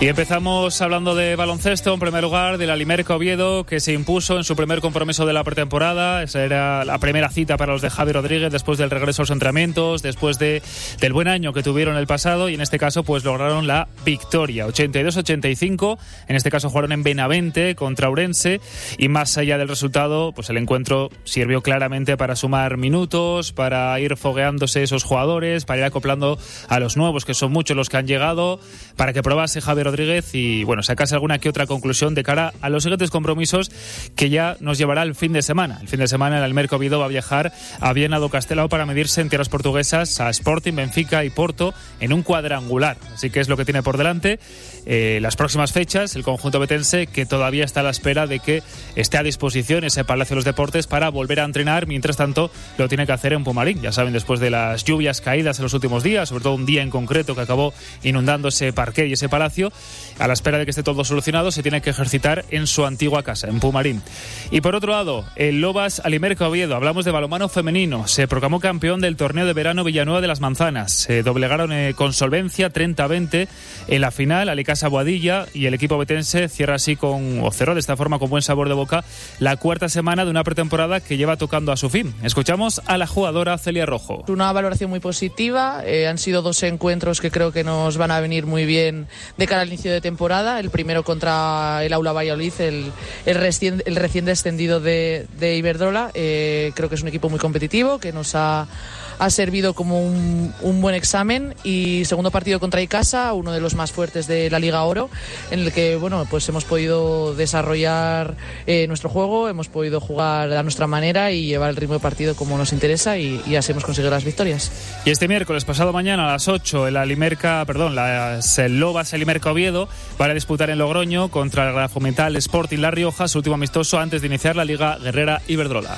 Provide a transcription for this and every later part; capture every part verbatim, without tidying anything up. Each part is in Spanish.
Y empezamos hablando de baloncesto, en primer lugar, del Alimerca Oviedo, que se impuso en su primer compromiso de la pretemporada. Esa era la primera cita para los de Javi Rodríguez después del regreso a los entrenamientos, después de, del buen año que tuvieron el pasado, y en este caso pues lograron la victoria, ochenta y dos a ochenta y cinco. En este caso jugaron en Benavente contra Ourense, y más allá del resultado, pues el encuentro sirvió claramente para sumar minutos, para ir fogueándose esos jugadores, para ir acoplando a los nuevos, que son muchos los que han llegado, para que probase Javi Rodríguez y bueno, sacase alguna que otra conclusión de cara a los siguientes compromisos que ya nos llevará el fin de semana. El fin de semana el Alimerca Oviedo va a viajar a Viana do Castelao para medirse en tierras portuguesas a Sporting, Benfica y Porto en un cuadrangular. Así que es lo que tiene por delante. Eh, las próximas fechas, el conjunto betense, que todavía está a la espera de que esté a disposición ese Palacio de los Deportes para volver a entrenar. Mientras tanto, lo tiene que hacer en Pumarín. Ya saben, después de las lluvias caídas en los últimos días, sobre todo un día en concreto que acabó inundando ese parqué y ese palacio, a la espera de que esté todo solucionado, se tiene que ejercitar en su antigua casa, en Pumarín. Y por otro lado, el Lobas Alimerca Oviedo, hablamos de balonmano femenino, se proclamó campeón del torneo de verano Villanueva de las Manzanas. Se doblegaron eh, con solvencia treinta a veinte en la final, Alicasa Boadilla, y el equipo betense cierra así con, o cerró de esta forma con buen sabor de boca, la cuarta semana de una pretemporada que lleva tocando a su fin. Escuchamos a la jugadora Celia Rojo. Una valoración muy positiva, eh, han sido dos encuentros que creo que nos van a venir muy bien de cara al inicio de temporada. El primero contra el Aula Valladolid, el, el, recién, el recién descendido de, de Iberdrola. Eh, creo que es un equipo muy competitivo que nos ha, ha servido como un, un buen examen. Y segundo partido contra Icasa, uno de los más fuertes de la Liga Oro, en el que bueno, pues hemos podido desarrollar eh, nuestro juego, hemos podido jugar a nuestra manera y llevar el ritmo de partido como nos interesa, y, y así hemos conseguido las victorias. Y este miércoles, pasado mañana a las ocho, el Alimerca, perdón, las el Lobas Alimerca Oviedo van a disputar en Logroño contra el Grafometal Sporting La Rioja, su último amistoso antes de iniciar la Liga Guerrera Iberdrola.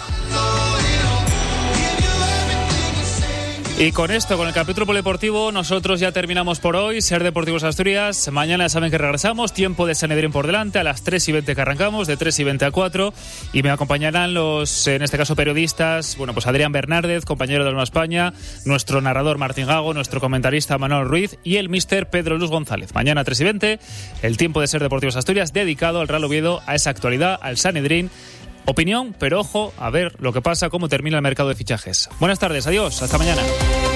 Y con esto, con el capítulo polideportivo, nosotros ya terminamos por hoy. Ser Deportivos Asturias. Mañana saben que regresamos. Tiempo de Sanedrín por delante. A las tres y veinte que arrancamos, de tres y veinte a cuatro. Y me acompañarán los, en este caso, periodistas. Bueno, pues Adrián Bernárdez, compañero de Nueva España. Nuestro narrador Martín Gago. Nuestro comentarista Manuel Ruiz. Y el míster Pedro Luz González. Mañana a tres y veinte. El tiempo de Ser Deportivos Asturias dedicado al Real Oviedo, a esa actualidad, al Sanedrín. Opinión, pero ojo, a ver lo que pasa, cómo termina el mercado de fichajes. Buenas tardes, adiós, hasta mañana.